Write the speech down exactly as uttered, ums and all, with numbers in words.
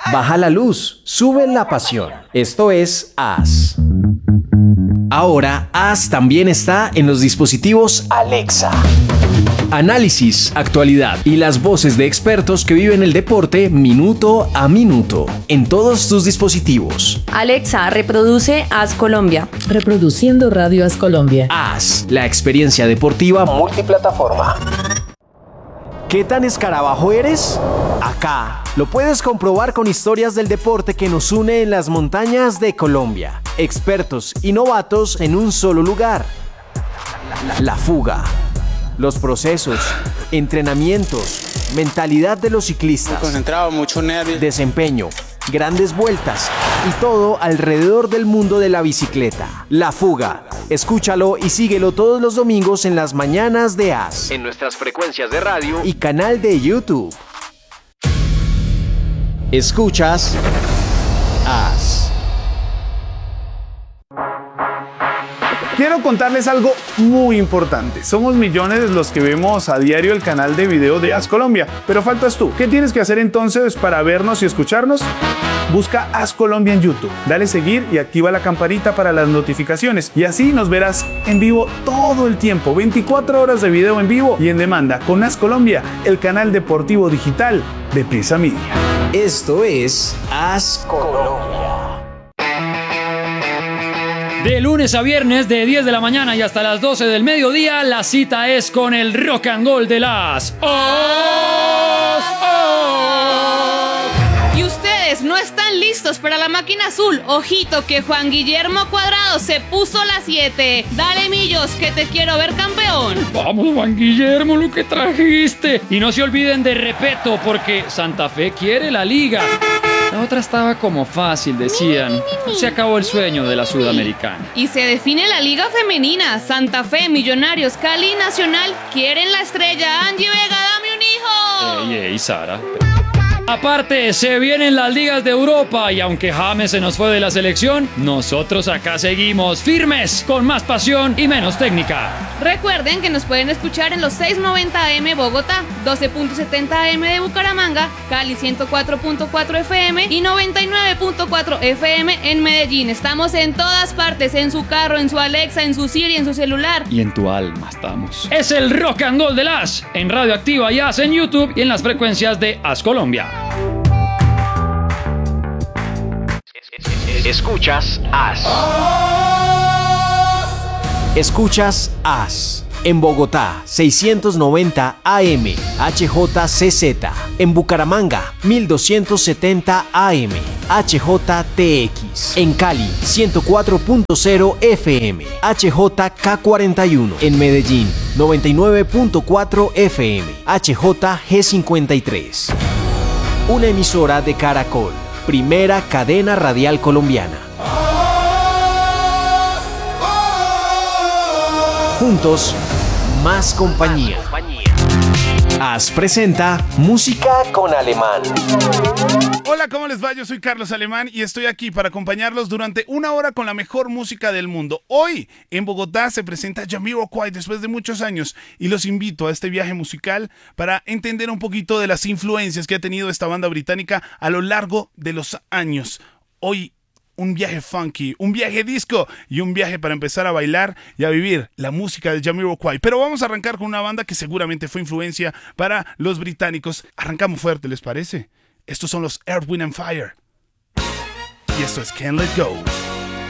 Baja la luz, sube la pasión. Esto es As. Ahora, As también está en los dispositivos Alexa. Análisis, actualidad y las voces de expertos que viven el deporte minuto a minuto en todos tus dispositivos. Alexa, reproduce As Colombia. Reproduciendo Radio As Colombia. As, la experiencia deportiva multiplataforma. ¿Qué tan escarabajo eres? Acá lo puedes comprobar con historias del deporte que nos une en las montañas de Colombia. Expertos y novatos en un solo lugar. La fuga. Los procesos, entrenamientos, mentalidad de los ciclistas. Muy concentrado, mucho nervio. Desempeño, grandes vueltas y todo alrededor del mundo de la bicicleta. La fuga. Escúchalo y síguelo todos los domingos en las mañanas de As. En nuestras frecuencias de radio y canal de YouTube. Escuchas As. Quiero contarles algo muy importante. Somos millones los que vemos a diario el canal de video de As Colombia, pero faltas tú. ¿Qué tienes que hacer entonces para vernos y escucharnos? Busca As Colombia en YouTube, dale seguir y activa la campanita para las notificaciones y así nos verás en vivo todo el tiempo, veinticuatro horas de video en vivo y en demanda con As Colombia, el canal deportivo digital de Prisa Media. Esto es As Colombia. De lunes a viernes, de diez de la mañana y hasta las doce del mediodía, la cita es con el rock and roll de las As. Y ustedes no están listos para la máquina azul. Ojito que Juan Guillermo Cuadrado se puso las siete. Dale, Millos, que te quiero ver campeón. Vamos, Juan Guillermo, lo que trajiste. Y no se olviden de Repeto, porque Santa Fe quiere la liga. La otra estaba como fácil, decían. Se acabó el sueño de la Sudamericana. Y se define la liga femenina. Santa Fe, Millonarios, Cali, Nacional quieren la estrella. Angie Vega, dame un hijo. Ey, ey, Sara. Aparte, se vienen las ligas de Europa y aunque James se nos fue de la selección, nosotros acá seguimos firmes, con más pasión y menos técnica. Recuerden que nos pueden escuchar en los seiscientos noventa A M Bogotá, doce punto setenta A M de Bucaramanga, Cali ciento cuatro punto cuatro F M y noventa y nueve punto cuatro F M en Medellín. Estamos en todas partes, en su carro, en su Alexa, en su Siri, en su celular. Y en tu alma estamos. Es el Rock and Roll de As, en Radio Activa y As en YouTube y en las frecuencias de As Colombia. Escuchas As. Escuchas As. En Bogotá, seiscientos noventa A M, H J C Z. En Bucaramanga, mil doscientos setenta A M, H J T X. En Cali, ciento cuatro punto cero F M, H J K cuarenta y uno. En Medellín, noventa y nueve punto cuatro F M, H J G cincuenta y tres. Una emisora de Caracol, primera cadena radial colombiana. Juntos, más compañía. As presenta Música con Alemán. Hola, ¿cómo les va? Yo soy Carlos Alemán y estoy aquí para acompañarlos durante una hora con la mejor música del mundo. Hoy, en Bogotá, se presenta Jamiroquai después de muchos años y los invito a este viaje musical para entender un poquito de las influencias que ha tenido esta banda británica a lo largo de los años. Hoy, un viaje funky, un viaje disco y un viaje para empezar a bailar y a vivir la música de Jamiroquai. Pero vamos a arrancar con una banda que seguramente fue influencia para los británicos. Arrancamos fuerte, ¿les parece? Estos son los Earth, Wind and Fire. Y esto es Can't Let Go.